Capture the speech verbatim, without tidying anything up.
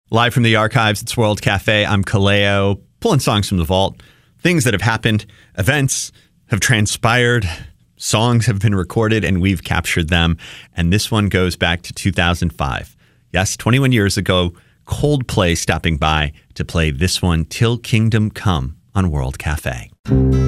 Live from the archives, it's World Cafe. I'm Kaleo, pulling songs from the vault. Things that have happened, events have transpired, songs have been recorded, and we've captured them. And this one goes back to two thousand five. Yes, twenty-one years ago, Coldplay stopping by to play this one, Till Kingdom Come, on World Cafe.